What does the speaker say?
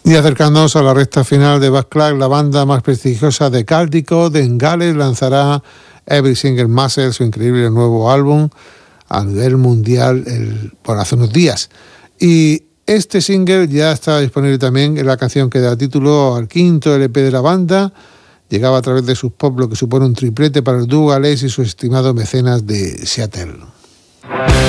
Y acercándonos a la recta final de Back Crack, la banda más prestigiosa de Caldicot, en Gales, lanzará Every Single Muscle, su increíble nuevo álbum, a nivel mundial hace unos días. Y este single ya está disponible también en la canción que da título al quinto LP de la banda. Llegaba a través de Sub Pop, lo que supone un triplete para el dúo galés y sus estimados mecenas de Seattle.